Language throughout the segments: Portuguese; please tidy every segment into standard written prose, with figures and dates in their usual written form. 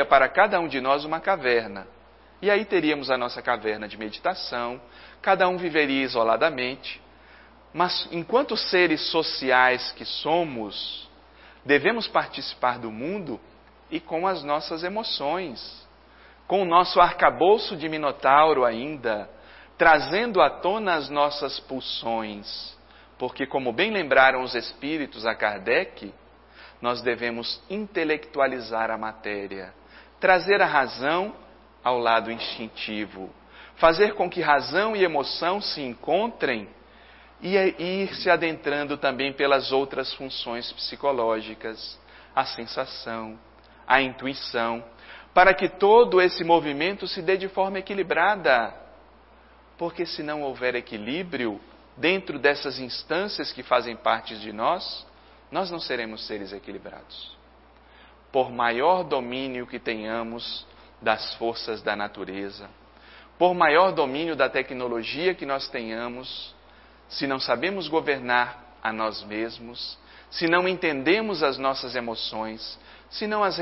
para cada um de nós uma caverna. E aí teríamos a nossa caverna de meditação, cada um viveria isoladamente, mas enquanto seres sociais que somos, devemos participar do mundo e com as nossas emoções, com o nosso arcabouço de Minotauro ainda, trazendo à tona as nossas pulsões, porque, como bem lembraram os espíritos a Kardec, nós devemos intelectualizar a matéria, trazer a razão ao lado instintivo, fazer com que razão e emoção se encontrem e ir se adentrando também pelas outras funções psicológicas, a sensação, a intuição, para que todo esse movimento se dê de forma equilibrada. Porque se não houver equilíbrio dentro dessas instâncias que fazem parte de nós, nós não seremos seres equilibrados. Por maior domínio que tenhamos das forças da natureza, por maior domínio da tecnologia que nós tenhamos, se não sabemos governar a nós mesmos, se não entendemos as nossas emoções, se não as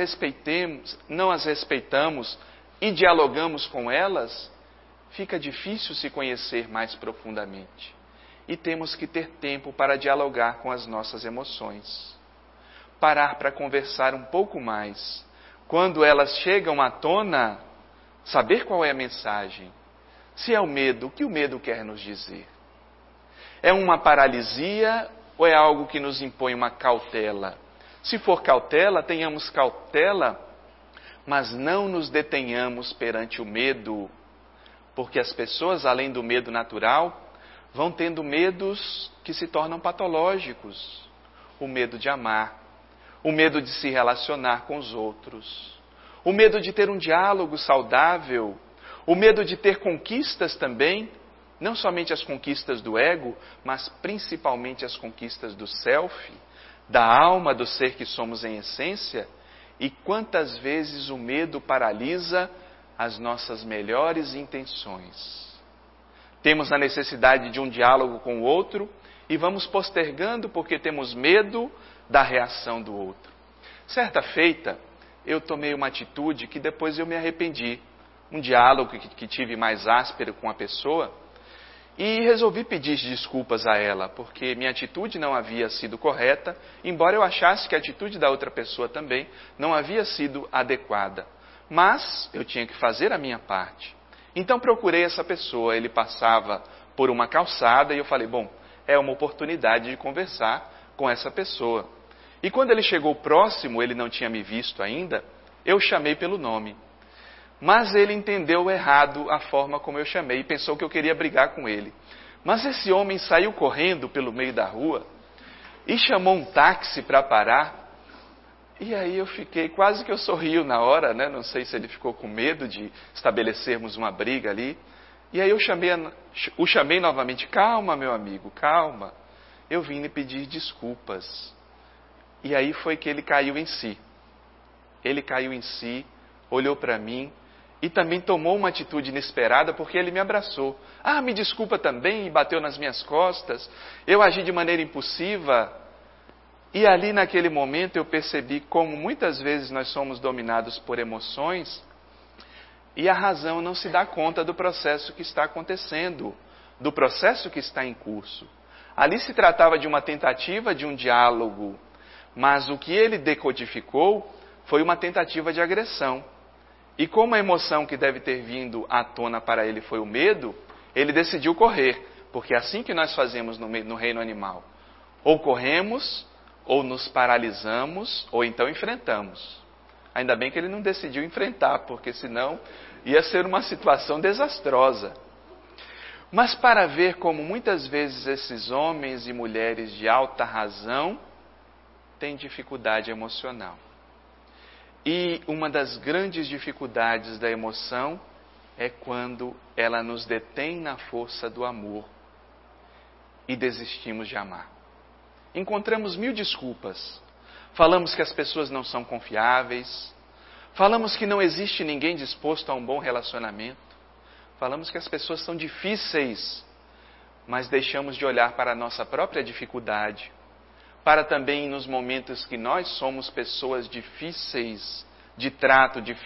respeitamos e dialogamos com elas, fica difícil se conhecer mais profundamente. E temos que ter tempo para dialogar com as nossas emoções. Parar para conversar um pouco mais. Quando elas chegam à tona, saber qual é a mensagem. Se é o medo, o que o medo quer nos dizer? É uma paralisia ou é algo que nos impõe uma cautela? Se for cautela, tenhamos cautela, mas não nos detenhamos perante o medo, porque as pessoas, além do medo natural, vão tendo medos que se tornam patológicos. O medo de amar, o medo de se relacionar com os outros, o medo de ter um diálogo saudável, o medo de ter conquistas também, não somente as conquistas do ego, mas principalmente as conquistas do self, da alma, do ser que somos em essência. E quantas vezes o medo paralisa as nossas melhores intenções. Temos a necessidade de um diálogo com o outro e vamos postergando porque temos medo da reação do outro. Certa feita, eu tomei uma atitude que depois eu me arrependi. Um diálogo que tive mais áspero com a pessoa e resolvi pedir desculpas a ela, porque minha atitude não havia sido correta, embora eu achasse que a atitude da outra pessoa também não havia sido adequada. Mas eu tinha que fazer a minha parte. Então procurei essa pessoa, ele passava por uma calçada e eu falei, bom, é uma oportunidade de conversar com essa pessoa. E quando ele chegou próximo, ele não tinha me visto ainda, eu chamei pelo nome. Mas ele entendeu errado a forma como eu chamei e pensou que eu queria brigar com ele. Mas esse homem saiu correndo pelo meio da rua e chamou um táxi para parar. E aí eu fiquei, quase que eu sorrio na hora, né? Não sei se ele ficou com medo de estabelecermos uma briga ali. E aí eu o chamei novamente, calma meu amigo, calma. Eu vim lhe pedir desculpas. E aí foi que ele caiu em si. Ele caiu em si, olhou para mim e também tomou uma atitude inesperada porque ele me abraçou. Ah, me desculpa também, e bateu nas minhas costas. Eu agi de maneira impulsiva. E ali naquele momento eu percebi como muitas vezes nós somos dominados por emoções e a razão não se dá conta do processo que está acontecendo, do processo que está em curso. Ali se tratava de uma tentativa de um diálogo, mas o que ele decodificou foi uma tentativa de agressão. E como a emoção que deve ter vindo à tona para ele foi o medo, ele decidiu correr, porque é assim que nós fazemos no reino animal. Ou corremos, ou nos paralisamos, ou então enfrentamos. Ainda bem que ele não decidiu enfrentar, porque senão ia ser uma situação desastrosa. Mas para ver como muitas vezes esses homens e mulheres de alta razão têm dificuldade emocional. E uma das grandes dificuldades da emoção é quando ela nos detém na força do amor e desistimos de amar. Encontramos 1000 desculpas. Falamos que as pessoas não são confiáveis. Falamos que não existe ninguém disposto a um bom relacionamento. Falamos que as pessoas são difíceis, mas deixamos de olhar para a nossa própria dificuldade, para também nos momentos que nós somos pessoas difíceis de trato,